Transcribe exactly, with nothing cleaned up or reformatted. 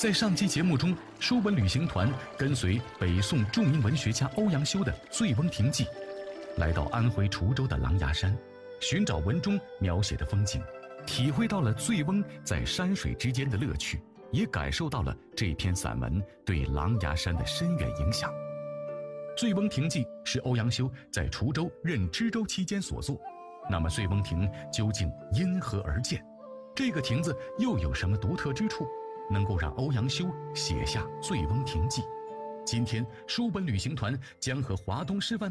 在上期节目中，书本旅行团跟随北宋著名文学家欧阳修的《醉翁亭记》，来到安徽滁州的狼牙山，寻找文中描写的风景，体会到了醉翁在山水之间的乐趣，也感受到了这篇散文对狼牙山的深远影响。《醉翁亭记》是欧阳修在滁州任知州期间所作，那么醉翁亭究竟因何而建？这个亭子又有什么独特之处，能够让欧阳修写下《醉翁亭记》？今天书本旅行团将和华东师范